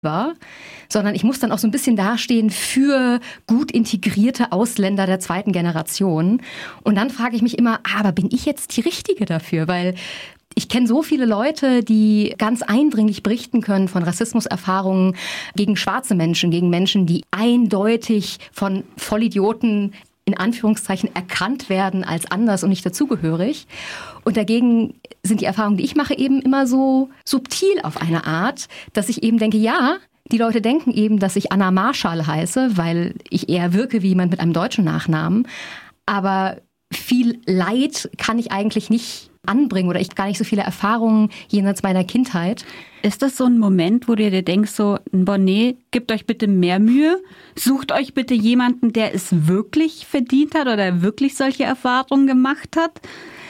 war, sondern ich muss dann auch so ein bisschen dastehen für gut integrierte Ausländer der zweiten Generation. Und dann frage ich mich immer, aber bin ich jetzt die Richtige dafür? Weil ich kenne so viele Leute, die ganz eindringlich berichten können von Rassismuserfahrungen gegen schwarze Menschen, gegen Menschen, die eindeutig von Vollidioten in Anführungszeichen erkannt werden als anders und nicht dazugehörig. Und dagegen sind die Erfahrungen, die ich mache, eben immer so subtil auf eine Art, dass ich eben denke, ja, die Leute denken eben, dass ich Anna Marschall heiße, weil ich eher wirke wie jemand mit einem deutschen Nachnamen. Aber viel Leid kann ich eigentlich nicht anbringen oder ich habe gar nicht so viele Erfahrungen jenseits meiner Kindheit. Ist das so ein Moment, wo du dir denkst, so, nee, gebt euch bitte mehr Mühe, sucht euch bitte jemanden, der es wirklich verdient hat oder wirklich solche Erfahrungen gemacht hat?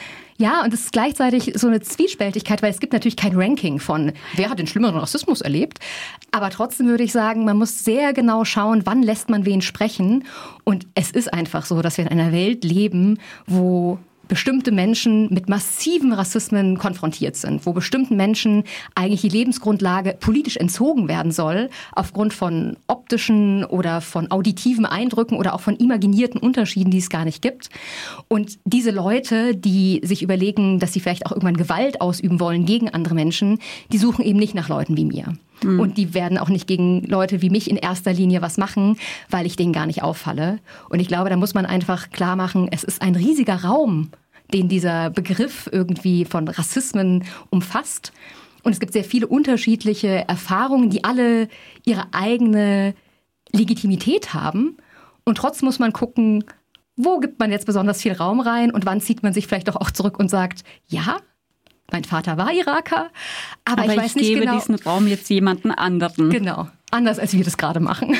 Ja, und es ist gleichzeitig so eine Zwiespältigkeit, weil es gibt natürlich kein Ranking von, wer hat den schlimmeren Rassismus erlebt. Aber trotzdem würde ich sagen, man muss sehr genau schauen, wann lässt man wen sprechen. Und es ist einfach so, dass wir in einer Welt leben, wo bestimmte Menschen mit massiven Rassismen konfrontiert sind, wo bestimmten Menschen eigentlich die Lebensgrundlage politisch entzogen werden soll, aufgrund von optischen oder von auditiven Eindrücken oder auch von imaginierten Unterschieden, die es gar nicht gibt. Und diese Leute, die sich überlegen, dass sie vielleicht auch irgendwann Gewalt ausüben wollen gegen andere Menschen, die suchen eben nicht nach Leuten wie mir. Und die werden auch nicht gegen Leute wie mich in erster Linie was machen, weil ich denen gar nicht auffalle. Und ich glaube, da muss man einfach klar machen, es ist ein riesiger Raum, den dieser Begriff irgendwie von Rassismen umfasst. Und es gibt sehr viele unterschiedliche Erfahrungen, die alle ihre eigene Legitimität haben. Und trotzdem muss man gucken, wo gibt man jetzt besonders viel Raum rein und wann zieht man sich vielleicht doch auch zurück und sagt, ja, mein Vater war Iraker, aber ich weiß nicht genau. Ich gebe diesen Raum jetzt jemanden anderen. Genau, anders als wir das gerade machen.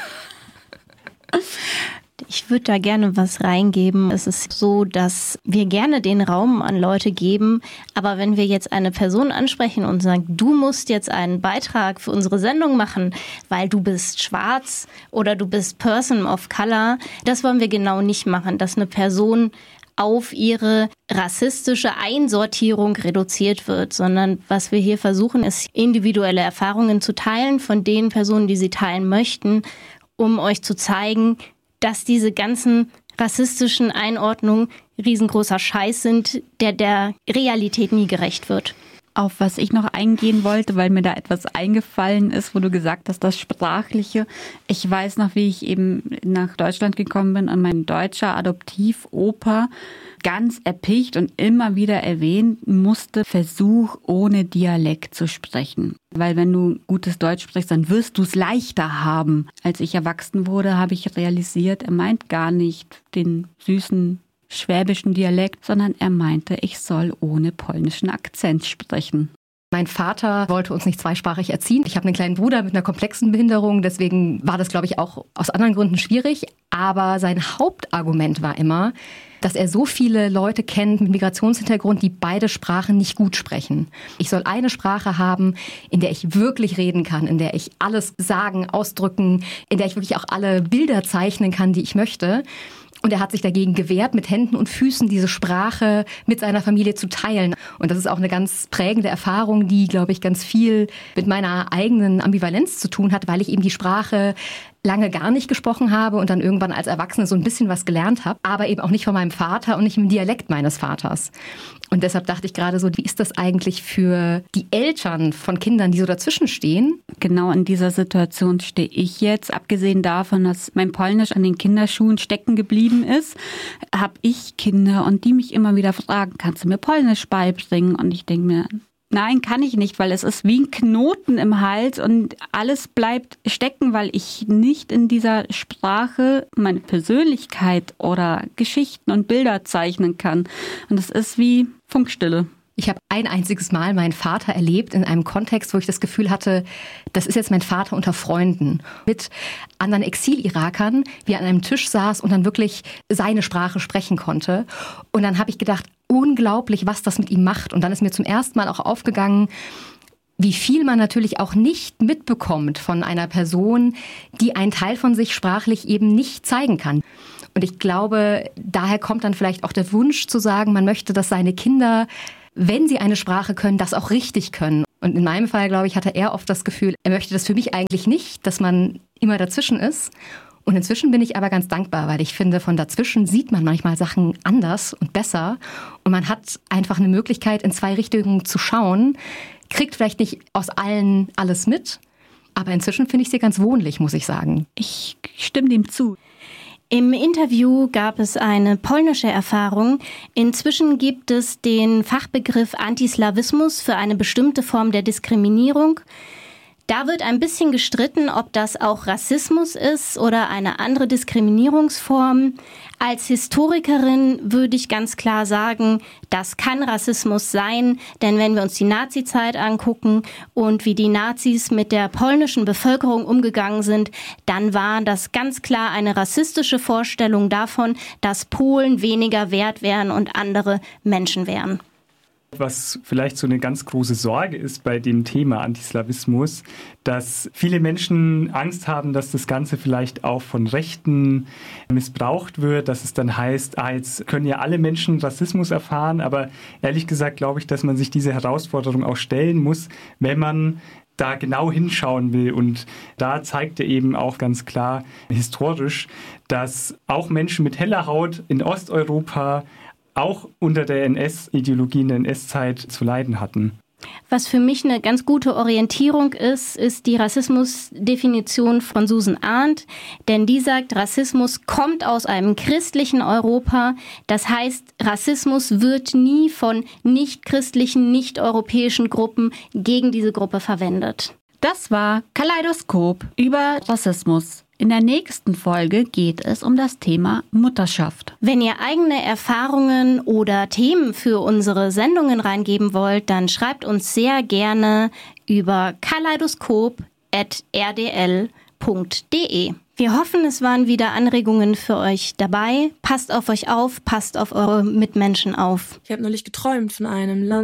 Ich würde da gerne was reingeben. Es ist so, dass wir gerne den Raum an Leute geben, aber wenn wir jetzt eine Person ansprechen und sagen, du musst jetzt einen Beitrag für unsere Sendung machen, weil du bist schwarz oder du bist Person of Color, das wollen wir genau nicht machen, dass eine Person auf ihre rassistische Einsortierung reduziert wird, sondern was wir hier versuchen, ist individuelle Erfahrungen zu teilen von den Personen, die sie teilen möchten, um euch zu zeigen, dass diese ganzen rassistischen Einordnungen riesengroßer Scheiß sind, der Realität nie gerecht wird. Auf was ich noch eingehen wollte, weil mir da etwas eingefallen ist, wo du gesagt hast, das Sprachliche. Ich weiß noch, wie ich eben nach Deutschland gekommen bin und mein deutscher Adoptivopa ganz erpicht und immer wieder erwähnen musste, Versuch ohne Dialekt zu sprechen. Weil wenn du gutes Deutsch sprichst, dann wirst du es leichter haben. Als ich erwachsen wurde, habe ich realisiert, er meint gar nicht den süßen schwäbischen Dialekt, sondern er meinte, ich soll ohne polnischen Akzent sprechen. Mein Vater wollte uns nicht zweisprachig erziehen. Ich habe einen kleinen Bruder mit einer komplexen Behinderung, deswegen war das, glaube ich, auch aus anderen Gründen schwierig. Aber sein Hauptargument war immer, dass er so viele Leute kennt mit Migrationshintergrund, die beide Sprachen nicht gut sprechen. Ich soll eine Sprache haben, in der ich wirklich reden kann, in der ich alles sagen, ausdrücken, in der ich wirklich auch alle Bilder zeichnen kann, die ich möchte. Und er hat sich dagegen gewehrt, mit Händen und Füßen diese Sprache mit seiner Familie zu teilen. Und das ist auch eine ganz prägende Erfahrung, die, glaube ich, ganz viel mit meiner eigenen Ambivalenz zu tun hat, weil ich eben die Sprache lange gar nicht gesprochen habe und dann irgendwann als Erwachsene so ein bisschen was gelernt habe, aber eben auch nicht von meinem Vater und nicht im Dialekt meines Vaters. Und deshalb dachte ich gerade so, wie ist das eigentlich für die Eltern von Kindern, die so dazwischen stehen? Genau in dieser Situation stehe ich jetzt. Abgesehen davon, dass mein Polnisch an den Kinderschuhen stecken geblieben ist, habe ich Kinder und die mich immer wieder fragen, kannst du mir Polnisch beibringen? Und ich denke mir, nein, kann ich nicht, weil es ist wie ein Knoten im Hals und alles bleibt stecken, weil ich nicht in dieser Sprache meine Persönlichkeit oder Geschichten und Bilder zeichnen kann. Und es ist wie Funkstille. Ich habe ein einziges Mal meinen Vater erlebt in einem Kontext, wo ich das Gefühl hatte, das ist jetzt mein Vater unter Freunden. Mit anderen Exil-Irakern, wie er an einem Tisch saß und dann wirklich seine Sprache sprechen konnte. Und dann habe ich gedacht, unglaublich, was das mit ihm macht. Und dann ist mir zum ersten Mal auch aufgegangen, wie viel man natürlich auch nicht mitbekommt von einer Person, die einen Teil von sich sprachlich eben nicht zeigen kann. Und ich glaube, daher kommt dann vielleicht auch der Wunsch zu sagen, man möchte, dass seine Kinder, wenn sie eine Sprache können, das auch richtig können. Und in meinem Fall, glaube ich, hatte er oft das Gefühl, er möchte das für mich eigentlich nicht, dass man immer dazwischen ist. Und inzwischen bin ich aber ganz dankbar, weil ich finde, von dazwischen sieht man manchmal Sachen anders und besser. Und man hat einfach eine Möglichkeit, in 2 Richtungen zu schauen, kriegt vielleicht nicht aus allen alles mit, aber inzwischen finde ich sie ganz wohnlich, muss ich sagen. Ich stimme dem zu. Im Interview gab es eine polnische Erfahrung. Inzwischen gibt es den Fachbegriff Antislawismus für eine bestimmte Form der Diskriminierung. Da wird ein bisschen gestritten, ob das auch Rassismus ist oder eine andere Diskriminierungsform. Als Historikerin würde ich ganz klar sagen, das kann Rassismus sein, denn wenn wir uns die Nazizeit angucken und wie die Nazis mit der polnischen Bevölkerung umgegangen sind, dann war das ganz klar eine rassistische Vorstellung davon, dass Polen weniger wert wären und andere Menschen wären. Was vielleicht so eine ganz große Sorge ist bei dem Thema Antislawismus, dass viele Menschen Angst haben, dass das Ganze vielleicht auch von Rechten missbraucht wird, dass es dann heißt, jetzt können ja alle Menschen Rassismus erfahren, aber ehrlich gesagt glaube ich, dass man sich diese Herausforderung auch stellen muss, wenn man da genau hinschauen will. Und da zeigt er eben auch ganz klar historisch, dass auch Menschen mit heller Haut in Osteuropa auch unter der NS-Ideologie in der NS-Zeit zu leiden hatten. Was für mich eine ganz gute Orientierung ist, ist die Rassismusdefinition von Susan Arndt. Denn die sagt, Rassismus kommt aus einem christlichen Europa. Das heißt, Rassismus wird nie von nicht-christlichen, nicht-europäischen Gruppen gegen diese Gruppe verwendet. Das war Kaleidoskop über Rassismus. In der nächsten Folge geht es um das Thema Mutterschaft. Wenn ihr eigene Erfahrungen oder Themen für unsere Sendungen reingeben wollt, dann schreibt uns sehr gerne über kaleidoskop@rdl.de. Wir hoffen, es waren wieder Anregungen für euch dabei. Passt auf euch auf, passt auf eure Mitmenschen auf. Ich habe neulich geträumt von einem Land.